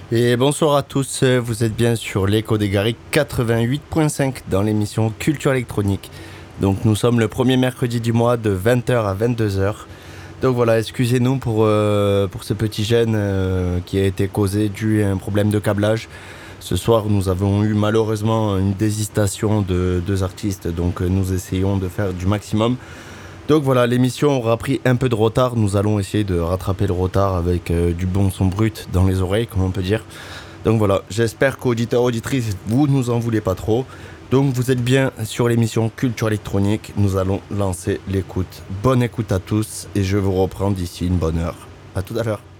Et bonsoir à tous, vous êtes bien sur l'écho des Garrigues 88.5 dans l'émission Culture électronique. Donc nous sommes le premier mercredi du mois de 20h à 22h. Donc voilà, excusez-nous pour ce petit gêne qui a été causé dû à un problème de câblage. Ce soir, nous avons eu malheureusement une désistation de deux artistes, donc nous essayons de faire du maximum. Donc voilà, l'émission aura pris un peu de retard. Nous allons essayer de rattraper le retard avec du bon son brut dans les oreilles, comme on peut dire. Donc voilà, j'espère qu'auditeurs, auditrices, vous nous en voulez pas trop. Donc vous êtes bien sur l'émission Culture électronique. Nous allons lancer l'écoute. Bonne écoute à tous et je vous reprends d'ici une bonne heure. À tout à l'heure.